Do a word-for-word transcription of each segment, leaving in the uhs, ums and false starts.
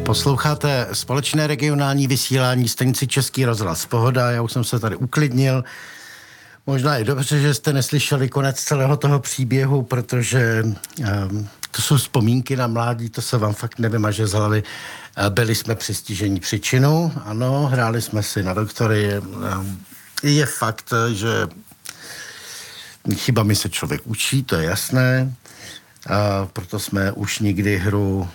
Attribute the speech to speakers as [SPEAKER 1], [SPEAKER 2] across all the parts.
[SPEAKER 1] Posloucháte společné regionální vysílání stanici Český rozhlas Pohoda. Já už jsem se tady uklidnil. Možná je dobře, že jste neslyšeli konec celého toho příběhu, protože um, to jsou vzpomínky na mládí, to se vám fakt nevymaže z hlavy. Byli jsme přistižení příčinou, ano, hráli jsme si na doktory. Um, je fakt, že chybami se člověk učí, to je jasné. A proto jsme už nikdy hru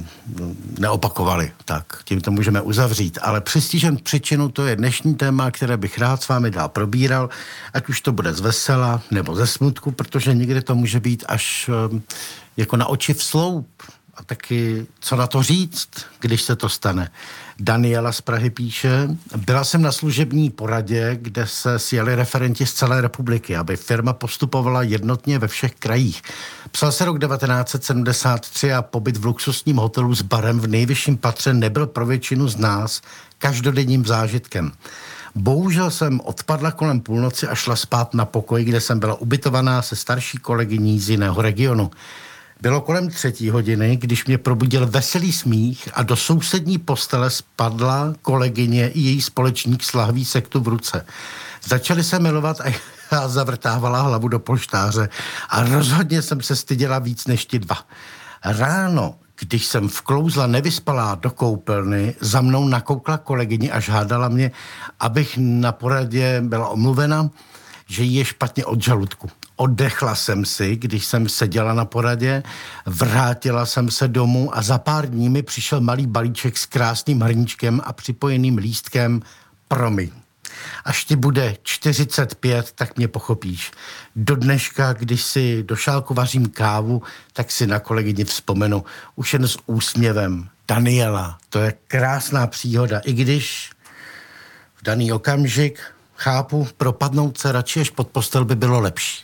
[SPEAKER 1] neopakovali. Tak, tím to můžeme uzavřít. Ale přistižen příčinu, to je dnešní téma, které bych rád s vámi dál probíral, ať už to bude z vesela nebo ze smutku, protože někdy to může být až jako na oči vsloup. A taky, co na to říct, když se to stane. Daniela z Prahy píše, byla jsem na služební poradě, kde se sjeli referenti z celé republiky, aby firma postupovala jednotně ve všech krajích. Psal se rok devatenáct set sedmdesát tři a pobyt v luxusním hotelu s barem v nejvyšším patře nebyl pro většinu z nás každodenním zážitkem. Bohužel jsem odpadla kolem půlnoci a šla spát na pokoj, kde jsem byla ubytovaná se starší kolegyní z jiného regionu. Bylo kolem třetí hodiny, když mě probudil veselý smích a do sousední postele spadla kolegyně i její společník s lahví sektu v ruce. Začali se milovat a já zavrtávala hlavu do polštáře a rozhodně jsem se styděla víc než ti dva. Ráno, když jsem vklouzla nevyspalá do koupelny, za mnou nakoukla kolegyně a žádala mě, abych na poradě byla omluvena, že jí je špatně od žaludku. Oddechla jsem si, když jsem seděla na poradě, vrátila jsem se domů a za pár dní mi přišel malý balíček s krásným hrníčkem a připojeným lístkem promiň. Až ti bude čtyřicet pět, tak mě pochopíš. Do dneška, když si do šálku vařím kávu, tak si na kolegyni vzpomenu. Už jen s úsměvem. Daniela, to je krásná příhoda. I když v daný okamžik chápu, propadnout se radši až pod postel by bylo lepší.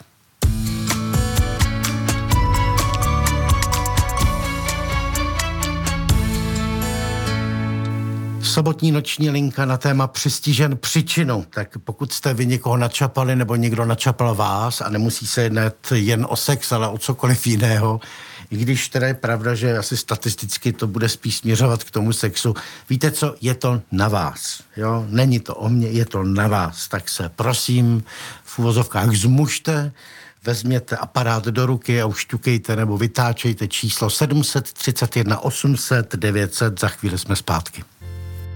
[SPEAKER 1] Sobotní noční linka na téma přistižen příčinu. Tak pokud jste vy někoho načapali nebo někdo načapal vás a nemusí se jednat jen o sex, ale o cokoliv jiného, i když teda je pravda, že asi statisticky to bude spíš směřovat k tomu sexu. Víte co, je to na vás. Jo? Není to o mně, je to na vás. Tak se prosím v uvozovkách zmužte, vezměte aparát do ruky a ušťukejte nebo vytáčejte číslo sedm set třicet jedna osm set devět set. Za chvíli jsme zpátky.